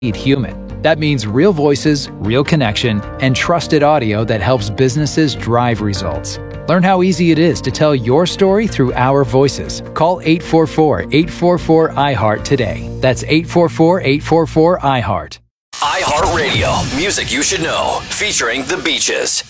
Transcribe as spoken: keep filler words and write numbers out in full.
human. That means real voices, real connection, and trusted audio that helps businesses drive results. Learn how easy it is to tell your story through our voices. Call eight four four, eight four four, I heart today. That's eight four four, eight four four, I heart. iHeartRadio, music you should know, featuring The Beaches.